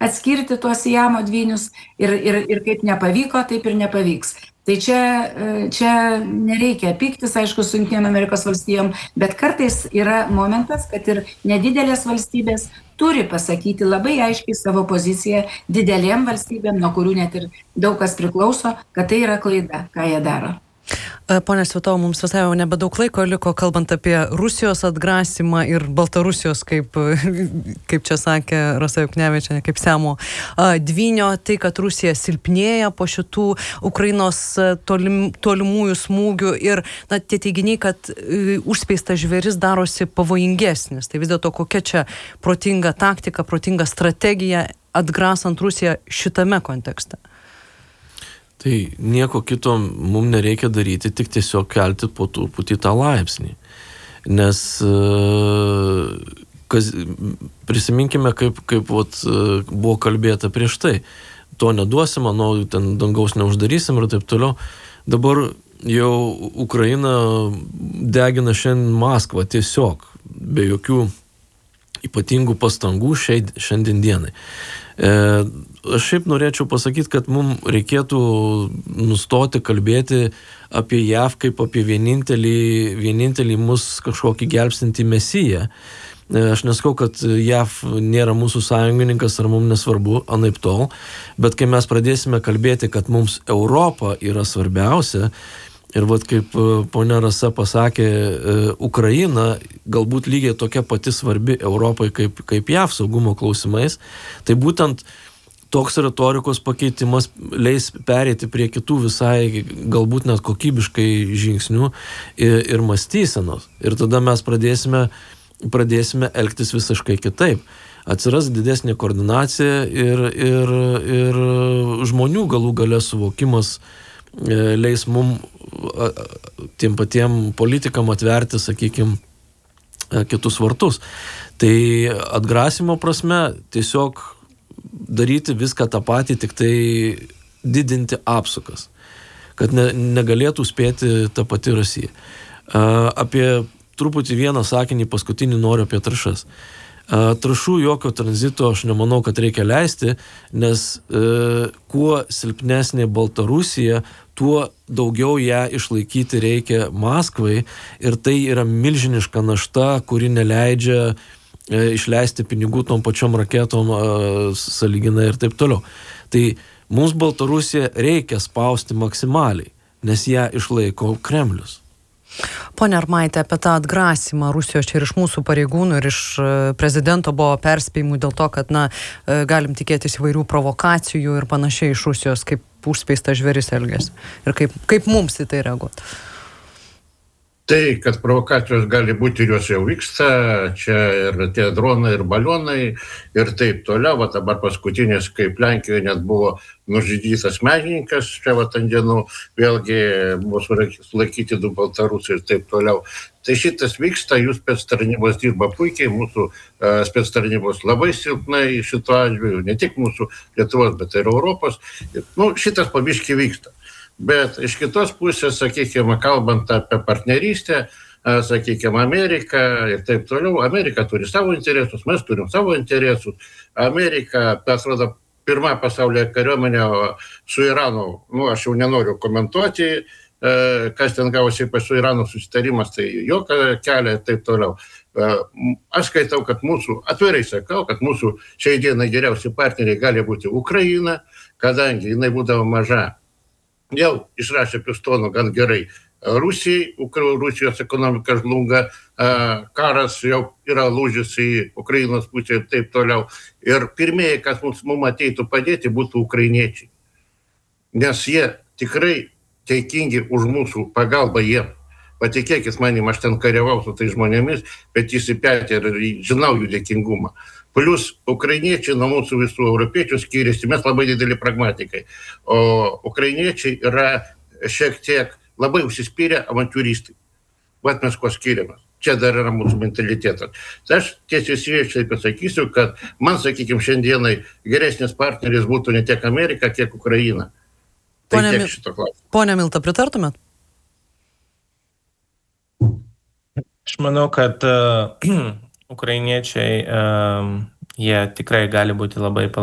atskirti tuos Siamo dvynius ir kaip nepavyko, taip ir nepavyks. Tai čia nereikia pyktis, aišku, su Jungtinėm Amerikos valstijom, bet kartais yra momentas, kad ir nedidelės valstybės turi pasakyti labai aiškiai savo poziciją didelėm valstybėm, nuo kurių net ir daug kas priklauso, kad tai yra klaida, ką jie daro. Pone Svitau, mums visai jau nebedaug laiko liko, kalbant apie Rusijos atgrasymą ir Baltarusijos, kaip čia sakė Rasa Juknevičienė, kaip Siamo dvynio, tai, kad Rusija silpnėja po šitų Ukrainos tolimųjų smūgių ir tie teiginiai, kad užspeistas žvėris darosi pavojingesnis. Tai vis dėlto kokia čia protinga taktika, protinga strategija atgrasant Rusiją šitame kontekste? Tai nieko kito mums nereikia daryti, tik tiesiog kelti po truputį tą laipsnį. Nes prisiminkime, kaip buvo kalbėta prieš tai. To neduosim, ten dangaus neuždarysim ir taip toliau. Dabar jau Ukraina degina šiandien Maskvą tiesiog, be jokių ypatingų pastangų šiandien dienai. Aš šiaip norėčiau pasakyti, kad mums reikėtų nustoti kalbėti apie JAV kaip apie vienintelį mus kažkokį gelbstintį mesiją. Aš nesakau, kad JAV nėra mūsų sąjungininkas ar mums nesvarbu, anaip tol, bet kai mes pradėsime kalbėti, kad mums Europa yra svarbiausia, ir kaip ponia Rasa pasakė, Ukraina galbūt lygiai tokia pati svarbi Europai kaip JAV saugumo klausimais, tai būtent toks retorikos pakeitimas leis pereiti prie kitų visai galbūt net kokybiškai žingsnių ir mąstysenos. Ir tada mes pradėsime elgtis visiškai kitaip. Atsiras didesnė koordinacija ir žmonių galų gale suvokimas leis mum tiem patiem politikam atverti, sakykime, kitus vartus. Tai atgrasimo prasme tiesiog daryti viską tą patį, tik tai didinti apsukas, kad negalėtų spėti tą pati Rusija. Apie truputį vieną sakinį paskutinį noriu apie trąšas. Trąšų jokio tranzito aš nemanau, kad reikia leisti, nes kuo silpnesnė Baltarusija, tuo daugiau ją išlaikyti reikia Maskvai ir tai yra milžiniška našta, kuri neleidžia išleisti pinigų tom pačiom raketom sąlyginai ir taip toliau. Tai mums Baltarusiją reikia spausti maksimaliai, nes ją išlaiko Kremlius. Pone Armaitė, apie tą atgrasymą Rusijos čia ir iš mūsų pareigūnų ir iš prezidento buvo perspėjimų dėl to, kad galim tikėtis įvairių provokacijų ir panašiai iš Rusijos, kaip užspeistas žvėris elgiasi ir kaip mums į tai reaguoti. Tai, kad provokacijos gali būti ir jos jau vyksta, čia ir tie dronai, ir balionai, ir taip toliau. Dabar paskutinės, kaip Lenkijoje net buvo nužudytas menininkas, čia ant dienų vėlgi buvo sulaikyti 2 baltarusiai ir taip toliau. Tai šitas vyksta, jų spectarnybos dirba puikiai, mūsų spectarnybos labai silpnai šituo atveju, ne tik mūsų Lietuvos, bet ir Europos. Šitas pabiški vyksta. Bet iš kitos pusės, sakykime, kalbant apie partnerystę, sakykime, Amerika ir taip toliau, Amerika turi savo interesus, mes turim savo interesus. Amerika, atrodo, pirma pasaulyje kariuomenė su Iranu, aš jau nenoriu komentuoti, kas ten gavosi su Irano susitarimas, tai jokia kelia ir taip toliau. Aš skaitau, kad atvirai sakau, kad mūsų šiai dienai geriausi partneriai gali būti Ukraina, kadangi jinai būdavo maža. Jau išrašė pistonų gan gerai Rusijai, Rusijos ekonomika žlunga, karas jau yra lūžis į Ukrainos pusę ir taip toliau. Ir pirmieji, kas mums ateitų padėti, būtų ukrainiečiai. Nes jie tikrai teikingi už mūsų pagalbą jiem. Patikėkit manim, aš ten kariavau su tai žmonėmis, bet įsipetė ir žinau jų dėkingumą. Plius ukrainiečiai nuo mūsų visų europiečių skiriasi, mes labai dideli pragmatikai. O ukrainiečiai yra šiek tiek labai užsispyrę avantiūristai. Mes kuo skiriamės. Čia dar yra mūsų mentalitetas. Tai aš tiesiai šviesiai pasakysiu, kad man, sakykime, šiandienai geresnis partneris būtų ne tiek Amerika, kiek Ukraina. Tai tiek šito klausimu. Pone Milta, pritartumėt? Aš manau, kad ukrainiečiai, jie tikrai gali būti labai